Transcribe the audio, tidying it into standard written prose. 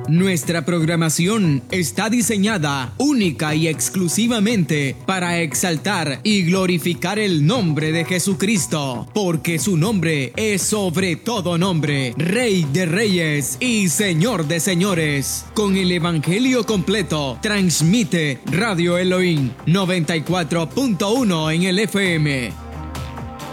Nuestra programación está diseñada única y exclusivamente para exaltar y glorificar el nombre de Jesucristo, porque su nombre es sobre todo nombre, Rey de Reyes y Señor de Señores. Con el Evangelio completo, transmite Radio Elohim 94.1 en el FM.